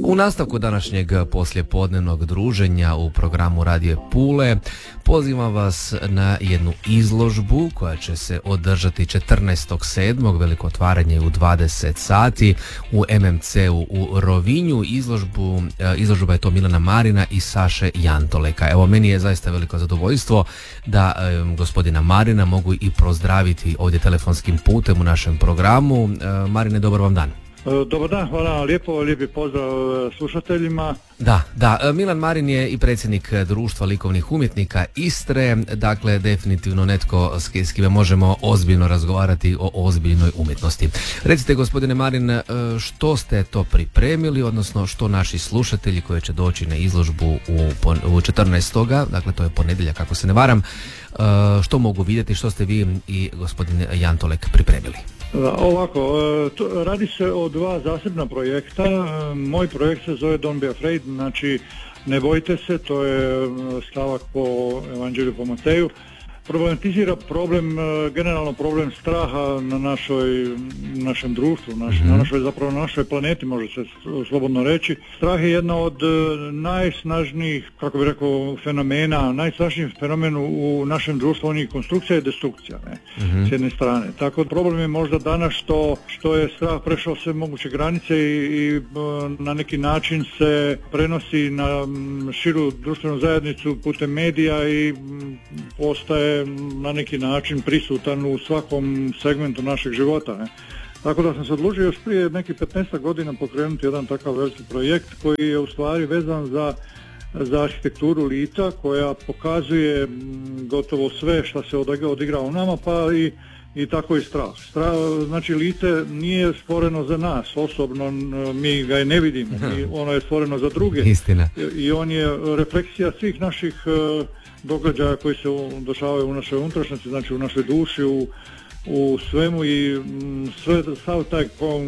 U nastavku današnjeg poslijepodnevnog druženja u programu Radio Pule pozivam vas na jednu izložbu koja će se održati 14.7. veliko otvaranje u 20 sati u MMC-u u Rovinju. Izložba je to Milana Marina i Saše Jantoleka. Evo, meni je zaista veliko zadovoljstvo da gospodina Marina mogu i pozdraviti ovdje telefonskim putem u našem programu. Marine, dobar vam dan. Dobar dan, hvala vam lijepo, lijepi pozdrav slušateljima. Da, Milan Marin je i predsjednik Društva likovnih umjetnika Istre, dakle definitivno netko s kime možemo ozbiljno razgovarati o ozbiljnoj umjetnosti. Recite, gospodine Marin, što ste to pripremili, odnosno što naši slušatelji koji će doći na izložbu u 14. dakle to je ponedjeljak ako se ne varam, što mogu vidjeti, što ste vi i gospodin Jantolek pripremili? Ovako, radi se o dva zasebna projekta. Moj projekt se zove Don't be afraid, znači ne bojte se, to je stavak po Evanđelju po Mateju. Problematizira problem, generalno problem straha na našem društvu, na našoj planeti, može se slobodno reći. Strah je jedna od najsnažnijih, kako bih rekao, fenomena, najsnažnijih fenomena u našem društvu, onih konstrukcija i destrukcija, s jedne strane. Tako problem je možda danas što je strah prešao sve moguće granice i na neki način se prenosi na širu društvenu zajednicu putem medija i postaje na neki način prisutan u svakom segmentu našeg života. Tako da sam se odlučio još prije nekih 15 godina pokrenuti jedan takav veliki projekt koji je u stvari vezan za arhitekturu lica, koja pokazuje gotovo sve što se odigra u nama, pa i tako i strah. Znači lice nije stvoreno za nas osobno, mi ga i ne vidimo, ono je stvoreno za druge. Istina. I on je refleksija svih naših događaja koji se dešavaju u našoj unutrašnjosti, znači u našoj duši, u svemu i sav taj,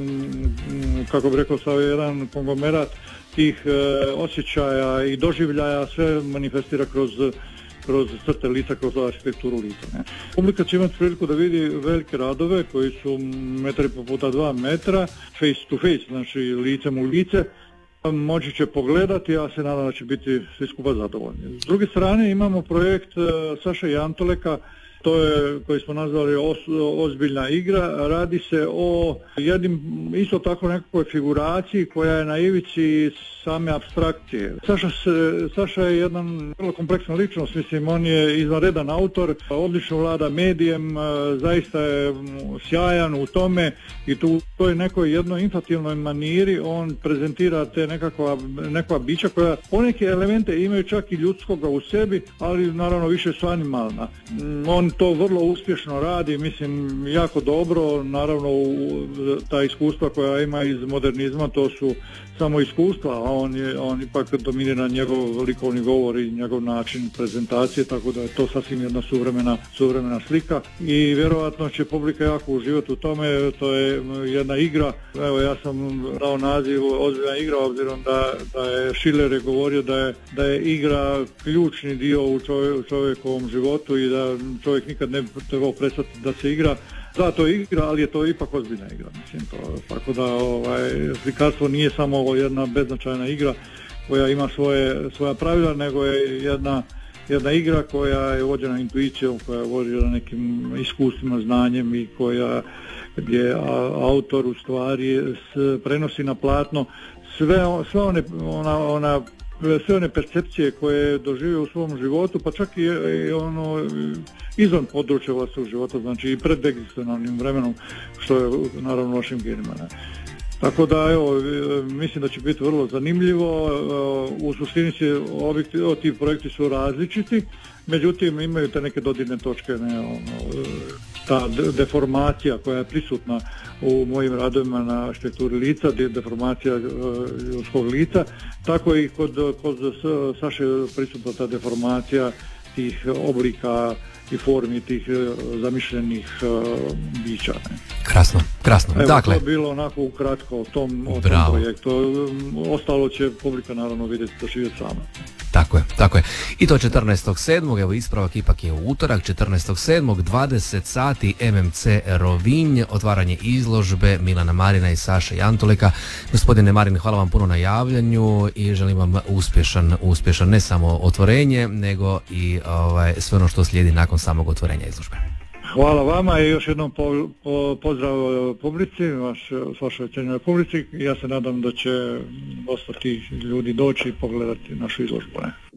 kako bih rekao, sav jedan konglomerat tih osjećaja i doživljaja sve manifestira kroz crte lica, kroz arhitekturu lica. Publika će imati priliku da vidi velike radove koji su 1,5 x 2 m, face to face, znači licem u lice. Moći će pogledati, ja se nadam da će biti svi skupa zadovoljni. S druge strane imamo projekt Saše Jantoleka, to je, koji smo nazvali ozbiljna igra. Radi se o jednim, isto tako nekakvoj figuraciji koja je na ivici same apstrakcije. Saša je jedan vrlo kompleksna ličnost, mislim, on je izvanredan autor, odlično vlada medijem, zaista je sjajan u tome i tu u toj nekoj jednoj infantilnoj maniri on prezentira te nekakva bića koja poneke elemente imaju čak i ljudskoga u sebi, ali naravno više su animalna. On to vrlo uspješno radi, mislim, jako dobro, naravno ta iskustva koja ima iz modernizma, to su samo iskustva, a on ipak dominira njegov likovni govor i njegov način prezentacije, tako da je to sasvim jedna suvremena slika i vjerojatno će publika jako uživati u tome. To je jedna igra, evo ja sam dao naziv ozbiljna igra, obzirom da je Schiller je govorio da je igra ključni dio u čovjekovom životu i da čovjek nikad ne bi trebao prestati da se igra. Da, to je igra, ali je to ipak ozbiljna igra, mislim, tako da slikarstvo nije samo jedna beznačajna igra koja ima svoja pravila, nego je jedna igra koja je vođena intuicijom, koja je vođena nekim iskustvima, znanjem i gdje autor u stvari prenosi na platno sve one percepcije koje je doživio u svom životu, pa čak i izvan područja vlastnog života, znači i pred egzistencijalnim vremenom, što je naravno našim genima. Tako da, evo, mislim da će biti vrlo zanimljivo. U suštini ti projekti su različiti, međutim imaju te neke dodirne točke, ta deformacija koja je prisutna u mojim radovima na arhitekturi lica, deformacija ljudskog lica, tako i kod Saše prisutna ta deformacija tih oblika i formi tih zamišljenih bića. Krasno. Evo, dakle, to je bilo onako ukratko o tom projektu. Ostalo će publika naravno vidjeti, doživjeti sama. Tako je. I to 14.7. Evo ispravak ipak je u utorak, 14.7. 20 sati MMC Rovinj, otvaranje izložbe Milana Marina i Saše Jantuleka. Gospodine Marin, hvala vam puno na javljanju i želim vam uspješan ne samo otvorenje, nego i sve ono što slijedi nakon samog otvorenja izložbe. Hvala vama i još jednom pozdrav publici, vašoj cijenjenoj publici. Ja se nadam da će dosta tih ljudi doći i pogledati našu izložbu.